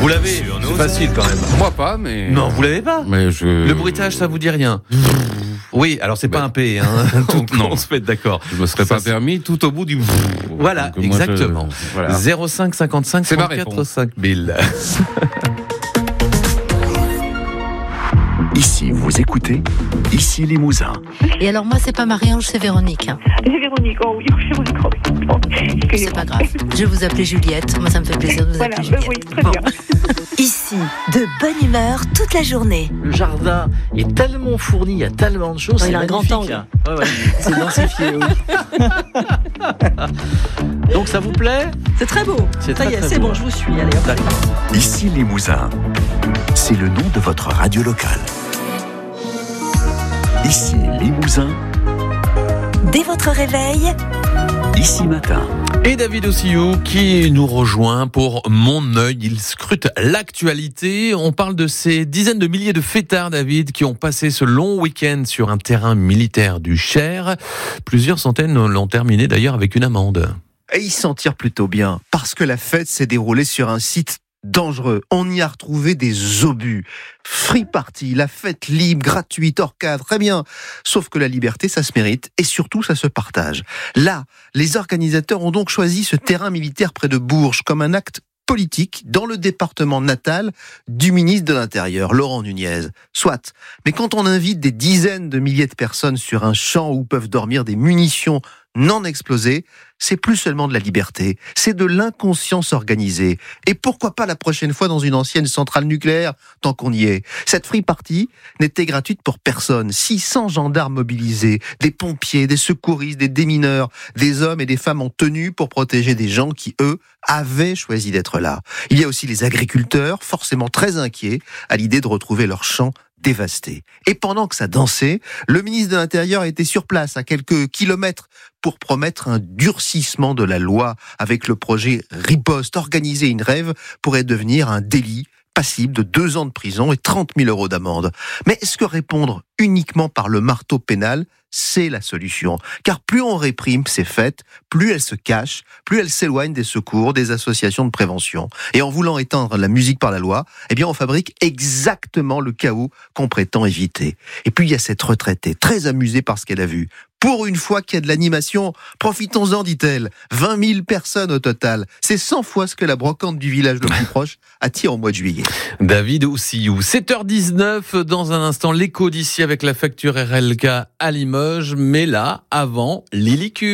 Vous l'avez, c'est facile quand même. Moi pas, mais... Non, vous l'avez pas. Mais Le bruitage, ça vous dit rien? Oui, alors c'est pas un P, hein. Donc non. on se met d'accord. Je me serais pas permis tout au bout du... Voilà, Donc, moi, exactement. voilà. 05 55 C'est ma 34 réponse. 5000. Ici, vous écoutez Ici Limousin. Et alors moi, c'est pas Marie-Ange, c'est Véronique. C'est Véronique, oh oui, Véronique, oh oui. Bon, C'est excusez-moi. pas grave. Je vais vous appeler Juliette. Moi, ça me fait plaisir de vous Voilà, appeler Juliette. oui, très Bon. bien. Ici, de bonne humeur toute la journée. Le jardin est tellement fourni, il y a tellement de choses, Ouais, c'est il a un grand magnifique. angle. Ouais, ouais, c'est densifié, oui. Donc ça vous plaît? C'est très beau. C'est Ça y très, est, très c'est beau. bon, je vous suis. Allez, hop. D'accord. Ici Limousin. C'est le nom de votre radio locale. Ici Limousin. Dès votre réveil, Ici Matin. Et David Ossillou qui nous rejoint pour Mon œil. Il scrute l'actualité. On parle de ces dizaines de milliers de fêtards, David, qui ont passé ce long week-end sur un terrain militaire du Cher. Plusieurs centaines l'ont terminé d'ailleurs avec une amende. Et ils s'en tirent plutôt bien, parce que la fête s'est déroulée sur un site dangereux. On y a retrouvé des obus. Free party, la fête libre, gratuite, hors cadre, très bien. Sauf que la liberté, ça se mérite, et surtout, ça se partage. Là, les organisateurs ont donc choisi ce terrain militaire près de Bourges comme un acte politique dans le département natal du ministre de l'Intérieur, Laurent Nunez. Soit. Mais quand on invite des dizaines de milliers de personnes sur un champ où peuvent dormir des munitions non explosées, c'est plus seulement de la liberté, c'est de l'inconscience organisée. Et pourquoi pas la prochaine fois dans une ancienne centrale nucléaire, tant qu'on y est. Cette free party n'était gratuite pour personne. 600 gendarmes mobilisés, des pompiers, des secouristes, des démineurs, des hommes et des femmes en tenue pour protéger des gens qui, eux, avaient choisi d'être là. Il y a aussi les agriculteurs, forcément très inquiets à l'idée de retrouver leurs champs dévastés. Et pendant que ça dansait, le ministre de l'Intérieur était sur place à quelques kilomètres pour promettre un durcissement de la loi avec le projet Riposte. Organiser une rêve pourrait devenir un délit passible de 2 ans de prison et 30 000 € d'amende. Mais est-ce que répondre uniquement par le marteau pénal, c'est la solution? Car plus on réprime ces fêtes, plus elles se cachent, plus elles s'éloignent des secours, des associations de prévention. Et en voulant éteindre la musique par la loi, eh bien on fabrique exactement le chaos qu'on prétend éviter. Et puis il y a cette retraitée, très amusée par ce qu'elle a vu. Pour une fois qu'il y a de l'animation, profitons-en, dit-elle. 20 000 personnes au total. C'est 100 fois ce que la brocante du village le plus proche attire au mois de juillet. David Ossillou. 7h19, dans un instant, l'écho d'ici avec la facture RLK à Limoges. Mais là, avant, Lily Q.